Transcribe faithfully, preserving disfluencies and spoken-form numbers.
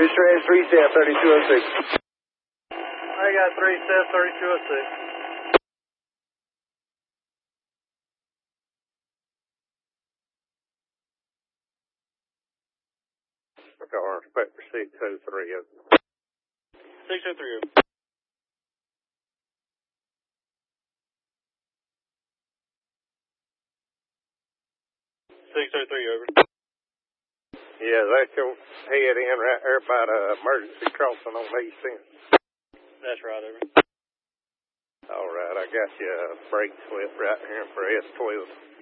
Trans three set thirty-two oh six. I got three set thirty-two oh six. Car Inspector six oh three oh. six oh three oh. six oh three, over. Yeah, that's your head in right there by the emergency crossing on the east end. That's right, over. All right, I got you a brake slip right here for S twelve.